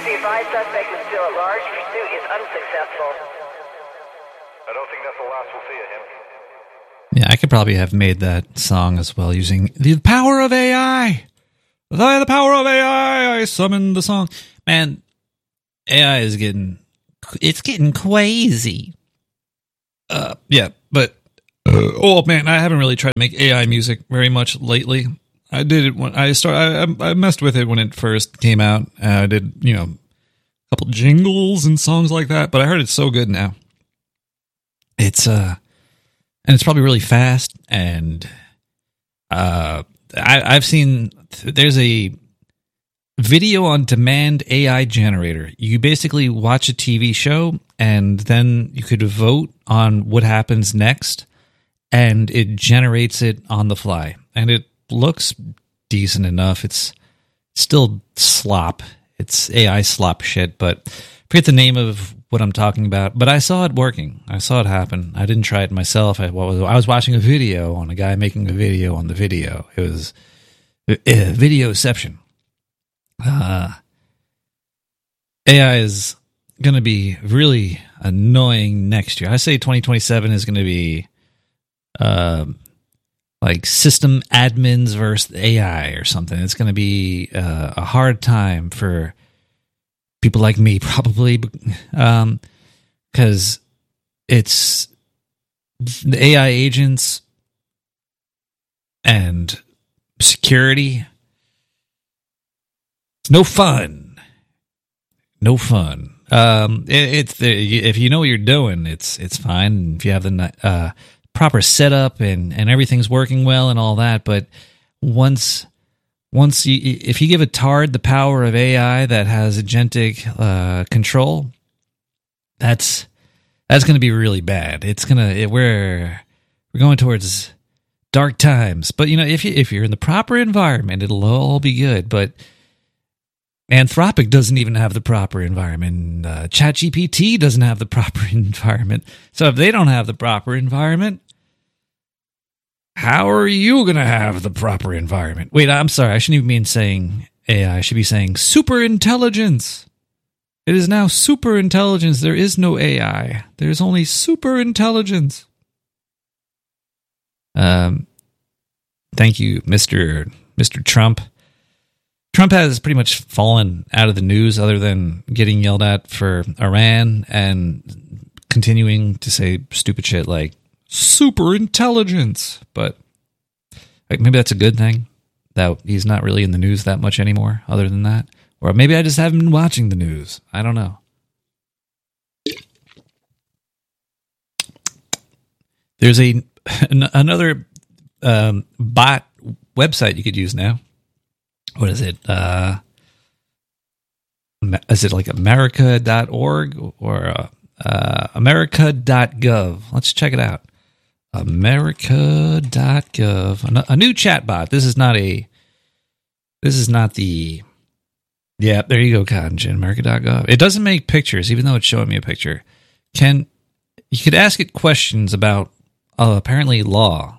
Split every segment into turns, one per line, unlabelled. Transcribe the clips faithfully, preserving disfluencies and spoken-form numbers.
Be advised, suspect is still at large. Pursuit is unsuccessful.
I don't think that's the last we'll see of him.
Yeah, I could probably have made that song as well using the power of A I. By the power of A I, I summoned the song. Man, A I is getting, it's getting crazy. Uh, yeah, but, uh, oh man, I haven't really tried to make A I music very much lately. I did it when I started, I, I messed with it when it first came out. Uh, I did, you know, a couple jingles and songs like that, but I heard it's so good now. It's, uh, and it's probably really fast, and uh, I, I've seen, there's a video on demand A I generator. You basically watch a T V show, and then you could vote on what happens next, and it generates it on the fly. And it looks decent enough. It's still slop. It's A I slop shit, but I forget the name of what I'm talking about. But I saw it working. I saw it happen. I didn't try it myself. I was, I was watching a video on a guy making a video on the video. It was uh, Videoception. Uh, A I is going to be really annoying next year. I say twenty twenty-seven is going to be uh, like system admins versus A I or something. It's going to be uh, a hard time for people like me, probably, um, because it's the A I agents and security. It's no fun. No fun. Um, it, it's if you know what you're doing, it's it's fine. If you have the uh, proper setup and, and everything's working well and all that, but once once you if you give a tard the power of A I that has agentic uh, control, that's that's going to be really bad. It's gonna it, we're we're going towards dark times. But you know, if you if you're in the proper environment, it'll all be good. But Anthropic doesn't even have the proper environment. Uh, ChatGPT doesn't have the proper environment. So if they don't have the proper environment, how are you going to have the proper environment? Wait, I'm sorry. I shouldn't even mean saying A I. I should be saying super intelligence. It is now super intelligence. There is no A I. There's only super intelligence. Um, thank you, Mister Mister Trump. Trump has pretty much fallen out of the news other than getting yelled at for Iran and continuing to say stupid shit like super intelligence. But like, maybe that's a good thing that he's not really in the news that much anymore other than that. Or maybe I just haven't been watching the news. I don't know. There's a another um, bot website you could use now. What is it? Uh, is it like America dot org or uh, uh, America dot gov? Let's check it out. America dot gov. A new chat bot. This is not a. This is not the. Yeah, there you go, Cotton America dot gov. It doesn't make pictures, even though it's showing me a picture. Can you could ask it questions about uh, apparently law.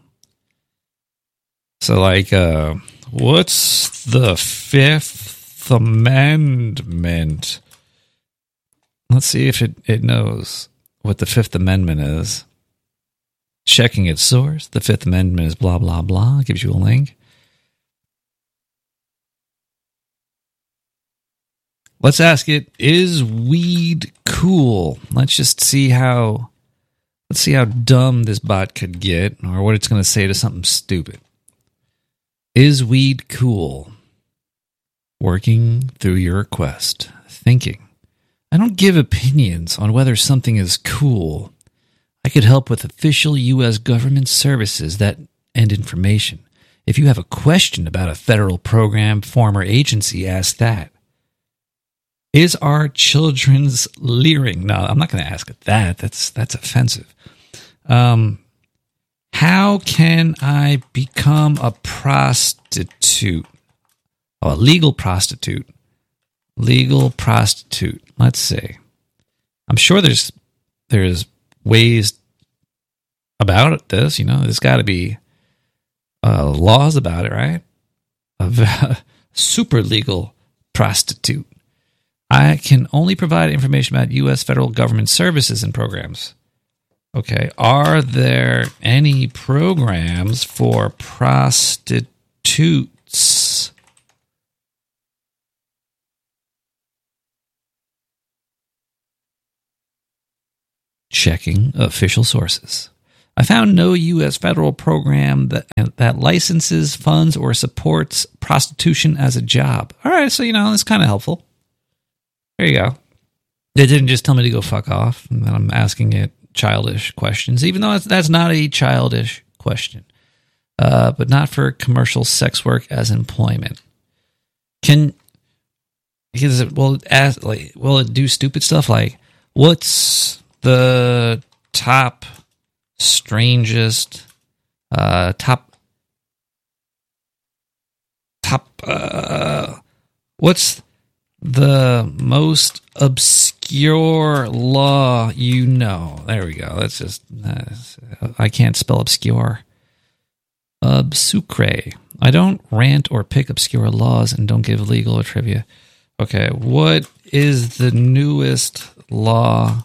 So like. Uh, What's the Fifth Amendment? Let's see if it, it knows what the Fifth Amendment is. Checking its source. The Fifth Amendment is blah, blah, blah. It gives you a link. Let's ask it, is weed cool? Let's just see how, let's see how dumb this bot could get or what it's going to say to something stupid. Is weed cool? Working through your request. Thinking. I don't give opinions on whether something is cool. I could help with official U S government services that and information. If you have a question about a federal program, form, or agency, ask that. Is our children's leering? No, I'm not going to ask it that. That's that's offensive. Um... How can I become a prostitute? Oh, a legal prostitute. Legal prostitute. Let's see. I'm sure there's there's ways about this. You know, there's got to be uh, laws about it, right? A super legal prostitute. I can only provide information about U S federal government services and programs. Okay. Are there any programs for prostitutes? Checking official sources. I found no U S federal program that that licenses, funds, or supports prostitution as a job. All right, so, you know, it's kind of helpful. There you go. They didn't just tell me to go fuck off, and then I'm asking it childish questions, even though that's, that's not a childish question. Uh, but not for commercial sex work as employment. Can, is it, will, it ask, like, will it do stupid stuff like, what's the top strangest, uh, top, top, uh, what's the most obscure law you know? There we go. That's just, that's, I can't spell obscure. Obscure. I don't rant or pick obscure laws and don't give legal or trivia. Okay, what is the newest law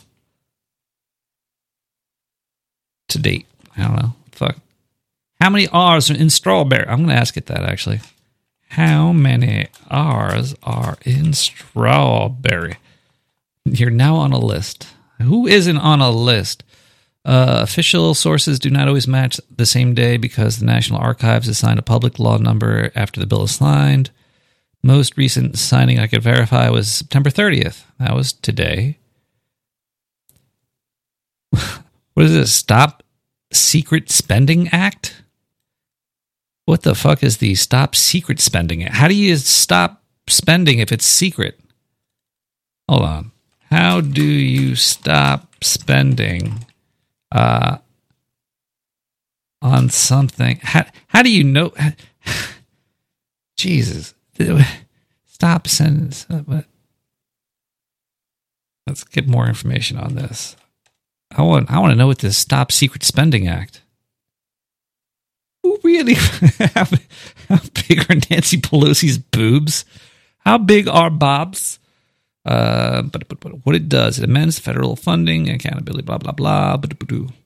to date? I don't know. Fuck. How many R's are in strawberry? I'm going to ask it that, actually. How many R's are in strawberry? You're now on a list. Who isn't on a list? Uh, official sources do not always match the same day because the National Archives assigned a public law number after the bill is signed. Most recent signing I could verify was September thirtieth. That was today. What is this? Stop Secret Spending Act? What the fuck is the Stop Secret Spending Act? How do you stop spending if it's secret? Hold on. How do you stop spending uh, on something? How, how do you know? Jesus. Stop sending. Let's get more information on this. I want I want to know what this Stop Secret Spending Act. Who really? how, how big are Nancy Pelosi's boobs? How big are Bob's? Uh, but, but, but what it does, it amends federal funding, accountability, blah, blah, blah. But, but,